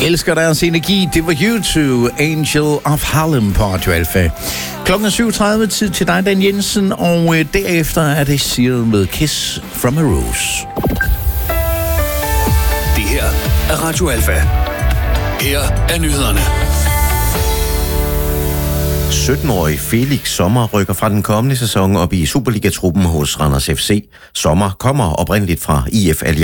Elsker deres energi. Det var U2, Angel of Harlem på Radio Alfa. Klokken er 7:30, tid til dig, Dan Jensen, og derefter er det Seal med Kiss from a Rose. Det her er Radio Alfa. Her er nyhederne. 17-årig Felix Sommer rykker fra den kommende sæson op i Superliga-truppen hos Randers FC. Sommer kommer oprindeligt fra IF Allianz.